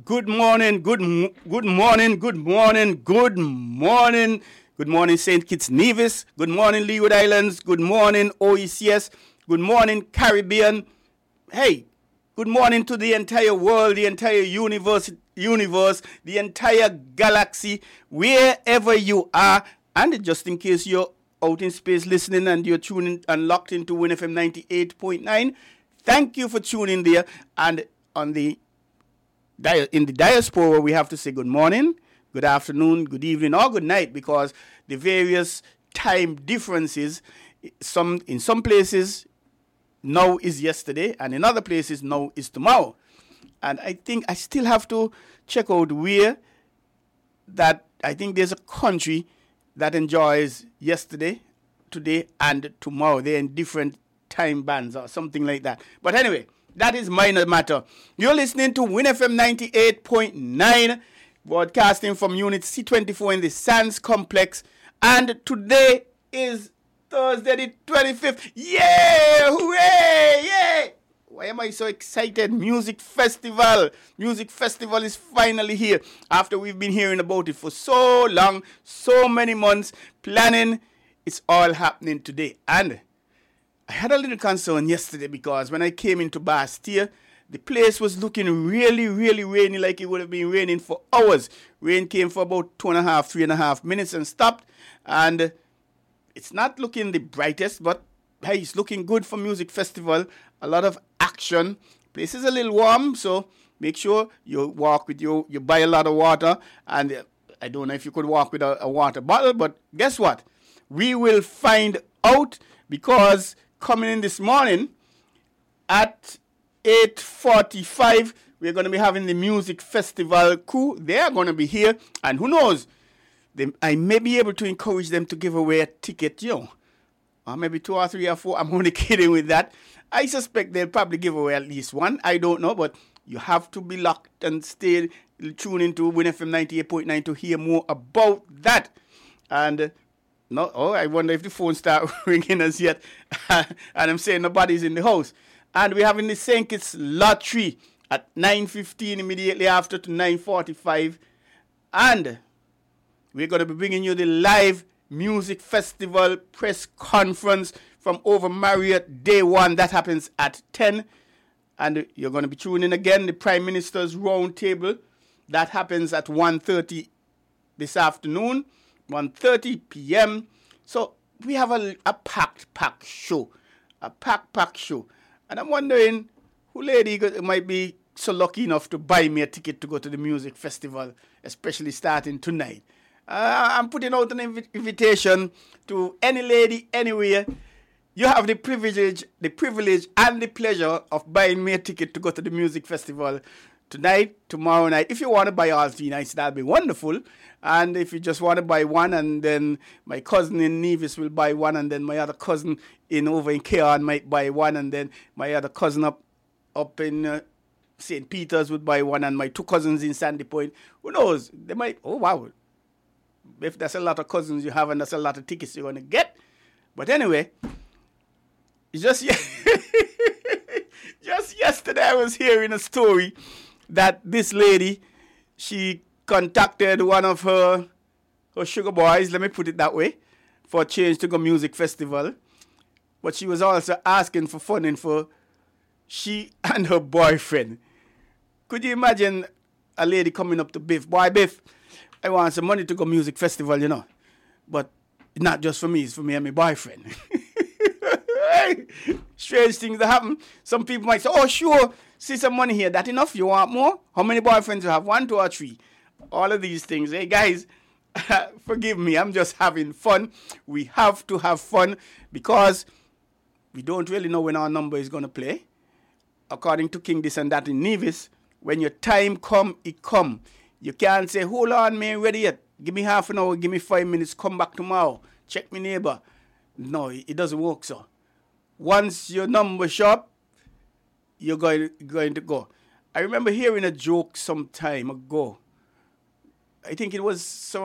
Good morning, good morning, good morning, good morning. Good morning, St. Kitts Nevis. Good morning, Leeward Islands. Good morning, OECS. Good morning, Caribbean. Hey, good morning to the entire world, the entire universe, the entire galaxy, wherever you are. And just in case you're out in space listening and you're tuning and locked into WinFM 98.9, thank you for tuning there. And on the in the diaspora, we have to say good morning, good afternoon, good evening, or good night, because the various time differences, in some places, now is yesterday, and in other places, now is tomorrow. And I think I still have to check out where that I think there's a country that enjoys yesterday, today, and tomorrow. They're in different time bands or something like that. But anyway, that is minor matter. You're listening to WinFM 98.9, broadcasting from Unit C24 in the Sands Complex. And today is Thursday the 25th. Yeah! Hooray! Yeah! Why am I so excited? Music Festival. Music Festival is finally here. After we've been hearing about it for so long, so many months, planning, it's all happening today. And I had a little concern yesterday because when I came into Bastille, the place was looking really, really rainy, like it would have been raining for hours. Rain came for about 3.5 minutes and stopped. And it's not looking the brightest, but hey, it's looking good for Music Festival. A lot of action. Place is a little warm, so make sure you walk with you buy a lot of water. And I don't know if you could walk with a water bottle, but guess what? We will find out, because coming in this morning at 8:45, we're going to be having the Music Festival crew. They are going to be here, and who knows, I may be able to encourage them to give away a ticket, or maybe 2 or 3 or 4. I'm only kidding with that. I suspect they'll probably give away at least one. I don't know, but you have to be locked and stay tuned into WinFM 98.9 to hear more about that. And I wonder if the phone start ringing as yet. And I'm saying nobody's in the house. And we're having the St. Kitts Lottery at 9:15 immediately after to 9:45. And we're going to be bringing you the live Music Festival press conference from over Marriott Day 1. That happens at 10. And you're going to be tuning in again, the Prime Minister's Round Table. That happens at 1:30 this afternoon, 1:30 p.m. So we have a packed show. A packed show. And I'm wondering who lady might be so lucky enough to buy me a ticket to go to the Music Festival, especially starting tonight. I'm putting out an invitation to any lady anywhere. You have the privilege and the pleasure of buying me a ticket to go to the Music Festival tonight, tomorrow night. If you want to buy all 3 nights, that'll be wonderful. And if you just want to buy one, and then my cousin in Nevis will buy one, and then my other cousin over in Keon might buy one, and then my other cousin up in St. Peter's would buy one, and my 2 cousins in Sandy Point. Who knows? They might. Oh wow! If that's a lot of cousins you have, and that's a lot of tickets you're going to get. But anyway, just yesterday I was hearing a story that this lady, she contacted one of her sugar boys, let me put it that way, for a change to go Music Festival. But she was also asking for funding for she and her boyfriend. Could you imagine a lady coming up to Biff? Boy, Biff, I want some money to go Music Festival, But not just for me, it's for me and my boyfriend. Strange things that happen. Some people might say, oh, sure, see some money here. That enough? You want more? How many boyfriends you have? 1, 2, or 3? All of these things. Hey, guys, forgive me. I'm just having fun. We have to have fun because we don't really know when our number is going to play. According to King This and That in Nevis, when your time come, it come. You can't say, hold on, man, ready yet. Give me half an hour, give me 5 minutes, come back tomorrow. Check me neighbor. No, it doesn't work so. Once your number show up, you're going to go. I remember hearing a joke some time ago. I think it was some